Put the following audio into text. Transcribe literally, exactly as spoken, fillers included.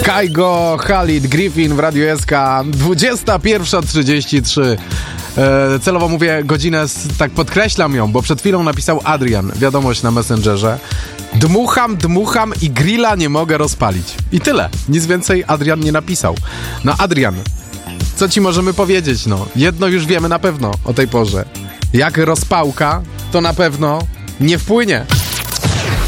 Kaigo, Khalid, Griffin w Radiu S K, dwudziesta pierwsza trzydzieści trzy. E, celowo mówię godzinę, s- tak podkreślam ją, bo przed chwilą napisał Adrian wiadomość na Messengerze. Dmucham, dmucham i grilla nie mogę rozpalić. I tyle. Nic więcej Adrian nie napisał. No Adrian, co ci możemy powiedzieć, no? Jedno już wiemy na pewno o tej porze. Jak rozpałka, to na pewno nie wpłynie.